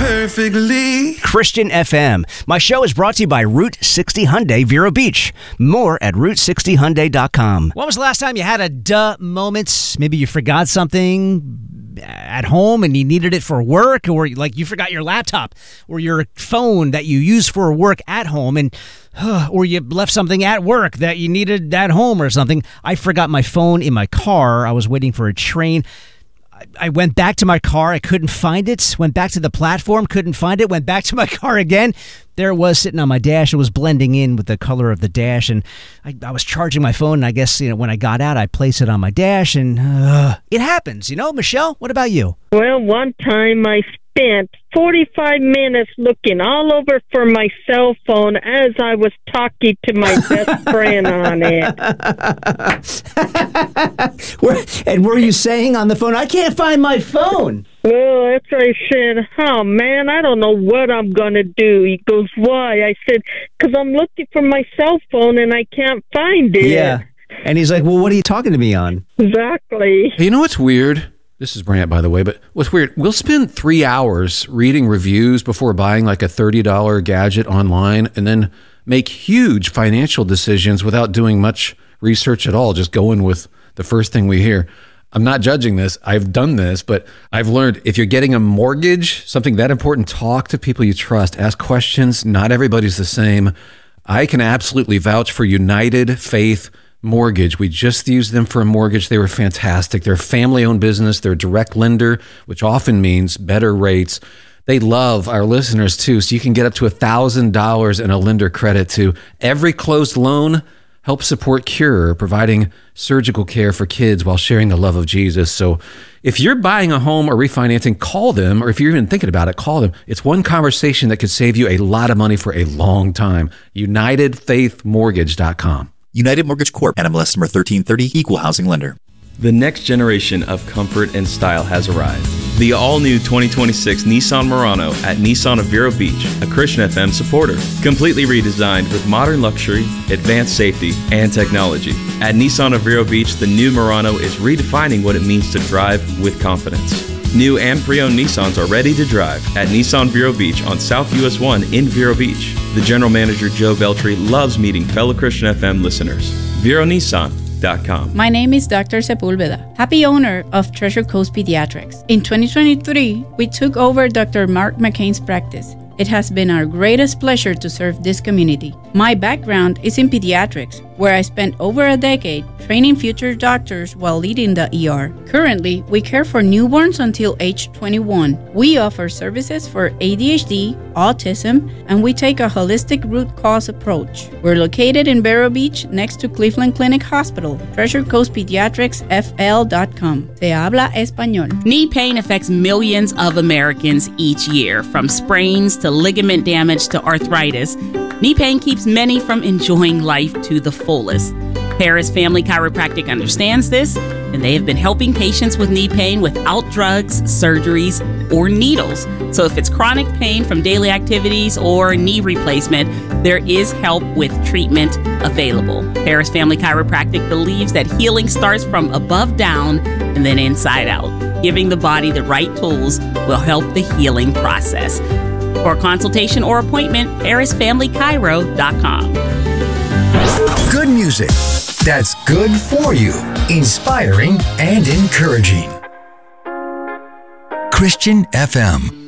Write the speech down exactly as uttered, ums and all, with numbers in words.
perfectly. Christian F M. My show is brought to you by Route sixty Hyundai, Vero Beach. More at route sixty hyundai dot com. When was the last time you had a duh moment? Maybe you forgot something at home and you needed it for work, or like you forgot your laptop or your phone that you use for work at home, and uh, or you left something at work that you needed at home or something. I forgot my phone in my car. I was waiting for a train. I went back to my car. I couldn't find it. Went back to the platform. Couldn't find it. Went back to my car again. There it was sitting on my dash. It was blending in with the color of the dash. And I, I was charging my phone. And I guess, you know, when I got out, I placed it on my dash. And uh, it happens. You know, Michelle, what about you? Well, one time I spent forty-five minutes looking all over for my cell phone as I was talking to my best friend on it. And were you saying on the phone, I can't find my phone? Well, after I said, oh, man, I don't know what I'm going to do. He goes, why? I said, because I'm looking for my cell phone and I can't find it. Yeah. And he's like, well, what are you talking to me on? Exactly. Hey, you know what's weird? This is Brant, by the way, but what's weird, we'll spend three hours reading reviews before buying like a thirty dollar gadget online and then make huge financial decisions without doing much research at all, just going with the first thing we hear. I'm not judging this. I've done this, but I've learned if you're getting a mortgage, something that important, talk to people you trust, ask questions. Not everybody's the same. I can absolutely vouch for United Faith Mortgage. We just used them for a mortgage. They were fantastic. They're a family-owned business. They're a direct lender, which often means better rates. They love our listeners, too, so you can get up to one thousand dollars in a lender credit, too. Every closed loan helps support Cure, providing surgical care for kids while sharing the love of Jesus. So if you're buying a home or refinancing, call them, or if you're even thinking about it, call them. It's one conversation that could save you a lot of money for a long time. United Faith Mortgage dot com. United Mortgage Corp. N M L S number thirteen thirty, Equal Housing Lender. The next generation of comfort and style has arrived. The all-new twenty twenty-six Nissan Murano at Nissan of Vero Beach, a Christian F M supporter. Completely redesigned with modern luxury, advanced safety, and technology. At Nissan of Vero Beach, the new Murano is redefining what it means to drive with confidence. New and pre-owned Nissans are ready to drive at Nissan Vero Beach on South U S one in Vero Beach. The general manager, Joe Beltry, loves meeting fellow Christian F M listeners. Vero Nissan dot com. My name is Doctor Sepulveda, happy owner of Treasure Coast Pediatrics. In twenty twenty-three, we took over Doctor Mark McCain's practice. It has been our greatest pleasure to serve this community. My background is in pediatrics, where I spent over a decade training future doctors while leading the E R. Currently, we care for newborns until age twenty-one. We offer services for A D H D, autism, and we take a holistic root cause approach. We're located in Vero Beach next to Cleveland Clinic Hospital. Treasure Coast Pediatrics F L dot com. Se habla español. Knee pain affects millions of Americans each year, from sprains to ligament damage to arthritis. Knee pain keeps many from enjoying life to the fullest. Paris Family Chiropractic understands this, and they have been helping patients with knee pain without drugs, surgeries, or needles. So if it's chronic pain from daily activities or knee replacement, there is help with treatment available. Paris Family Chiropractic believes that healing starts from above down and then inside out. Giving the body the right tools will help the healing process. For a consultation or appointment, Paris Family Chiro dot com. Good music that's good for you, inspiring and encouraging. Christian F M.